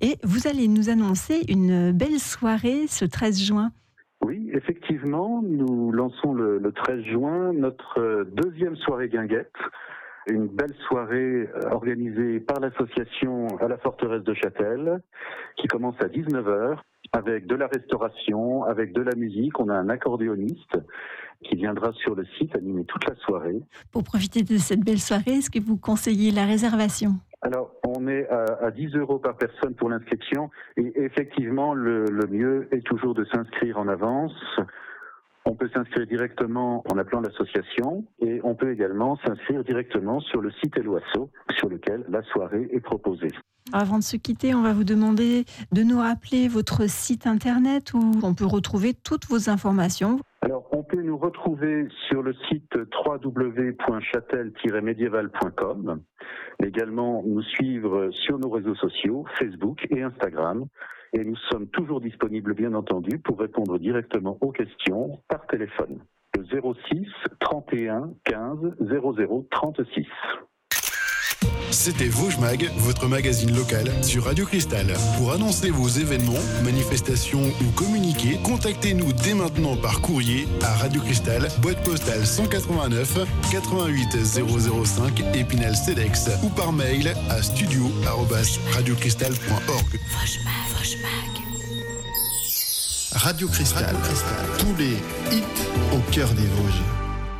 Et vous allez nous annoncer une belle soirée ce 13 juin. Oui, effectivement, nous lançons le 13 juin notre deuxième soirée guinguette. Une belle soirée organisée par l'association à la forteresse de Châtel, qui commence à 19h, avec de la restauration, avec de la musique. On a un accordéoniste qui viendra sur le site animer toute la soirée. Pour profiter de cette belle soirée, est-ce que vous conseillez la réservation ? Alors, on est à 10 € par personne pour l'inscription. Et effectivement, le mieux est toujours de s'inscrire en avance. On peut s'inscrire directement en appelant l'association et on peut également s'inscrire directement sur le site Eloasso sur lequel la soirée est proposée. Avant de se quitter, on va vous demander de nous rappeler votre site internet où on peut retrouver toutes vos informations. Alors, on peut nous retrouver sur le site www.chatel-médiéval.com. Également, nous suivre sur nos réseaux sociaux, Facebook et Instagram. Et nous sommes toujours disponibles, bien entendu, pour répondre directement aux questions par téléphone. Le 06 31 15 00 36. C'était Vosges Mag, votre magazine local sur Radio Cristal. Pour annoncer vos événements, manifestations ou communiquer, contactez-nous dès maintenant par courrier à Radio Cristal, boîte postale 189 88 005 Épinal-Cedex ou par mail à studio@radiocristal.org. Radio Cristal, tous les hits au cœur des Vosges.